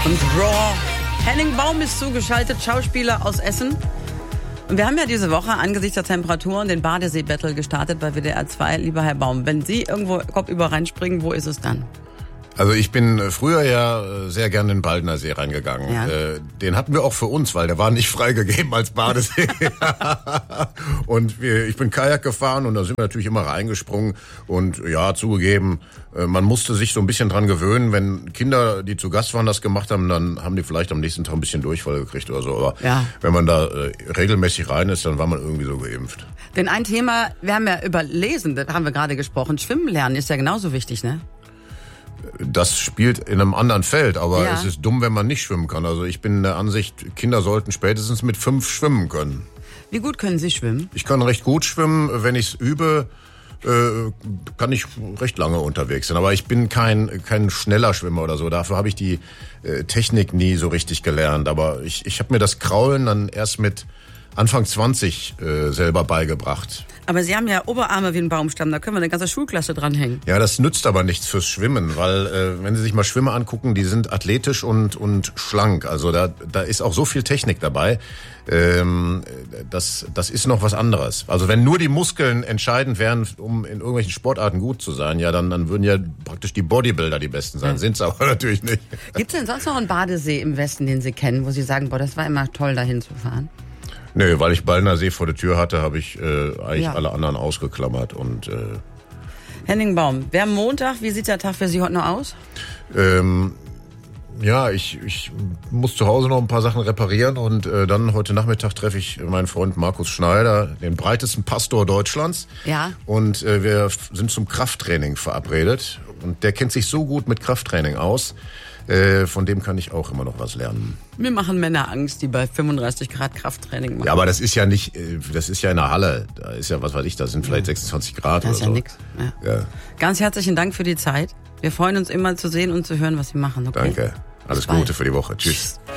Und Raw. Henning Baum ist zugeschaltet, Schauspieler aus Essen. Und wir haben ja diese Woche angesichts der Temperaturen den Badesee-Battle gestartet bei WDR 2. Lieber Herr Baum, wenn Sie irgendwo kopfüber reinspringen, wo ist es dann? Also ich bin früher ja sehr gerne in den Baldner See reingegangen. Ja. Den hatten wir auch für uns, weil der war nicht freigegeben als Badesee. Und ich bin Kajak gefahren und da sind wir natürlich immer reingesprungen. Und ja, zugegeben, man musste sich so ein bisschen dran gewöhnen. Wenn Kinder, die zu Gast waren, das gemacht haben, dann haben die vielleicht am nächsten Tag ein bisschen Durchfall gekriegt oder so. Aber ja, wenn man da regelmäßig rein ist, dann war man irgendwie so geimpft. Denn ein Thema, wir haben ja über Lesen, da haben wir gerade gesprochen. Schwimmen lernen ist ja genauso wichtig, ne? Das spielt in einem anderen Feld, aber ja, es ist dumm, wenn man nicht schwimmen kann. Also ich bin der Ansicht, Kinder sollten spätestens mit 5 schwimmen können. Wie gut können Sie schwimmen? Ich kann recht gut schwimmen. Wenn ich es übe, kann ich recht lange unterwegs sein. Aber ich bin kein schneller Schwimmer oder so. Dafür habe ich die Technik nie so richtig gelernt. Aber ich habe mir das Kraulen dann erst mit Anfang 20 selber beigebracht. Aber Sie haben ja Oberarme wie ein Baumstamm, da können wir eine ganze Schulklasse dranhängen. Ja, das nützt aber nichts fürs Schwimmen, weil wenn Sie sich mal Schwimmer angucken, die sind athletisch und schlank. Also da ist auch so viel Technik dabei. Das ist noch was anderes. Also wenn nur die Muskeln entscheidend wären, um in irgendwelchen Sportarten gut zu sein, ja, dann würden ja praktisch die Bodybuilder die Besten sein. Sind's aber natürlich nicht. Gibt es denn sonst noch einen Badesee im Westen, den Sie kennen, wo Sie sagen, boah, das war immer toll, dahin zu fahren? Nö, weil ich Baldner See vor der Tür hatte, habe ich eigentlich alle anderen ausgeklammert. Und Henning Baum, wir haben Montag, wie sieht der Tag für Sie heute noch aus? Ja, ich muss zu Hause noch ein paar Sachen reparieren und dann heute Nachmittag treffe ich meinen Freund Markus Schneider, den breitesten Pastor Deutschlands. Ja. Und wir sind zum Krafttraining verabredet und der kennt sich so gut mit Krafttraining aus. Von dem kann ich auch immer noch was lernen. Mir machen Männer Angst, die bei 35 Grad Krafttraining machen. Ja, aber das ist ja nicht, das ist ja in der Halle. Da ist ja, was weiß ich, da sind vielleicht 26 Grad oder so. Das ist ja nix. Ja. Ja. Ganz herzlichen Dank für die Zeit. Wir freuen uns immer zu sehen und zu hören, was Sie machen. Okay? Danke. Alles Gute für die Woche. Tschüss.